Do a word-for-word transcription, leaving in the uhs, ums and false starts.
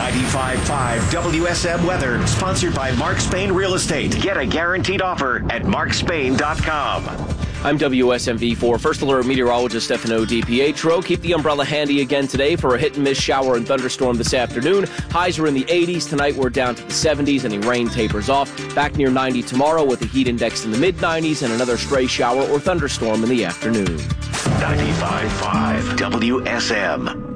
ninety-five point five W S M weather, sponsored by Mark Spain Real Estate. Get a guaranteed offer at mark spain dot com. I'm W S M V four First Alert meteorologist Stefano DiPietro. Keep the umbrella handy again today for a hit-and-miss shower and thunderstorm this afternoon. Highs are in the eighties. Tonight we're down to the seventies. Any rain tapers off. Back near ninety tomorrow with a heat index in the mid-nineties and another stray shower or thunderstorm in the afternoon. ninety-five point five W S M.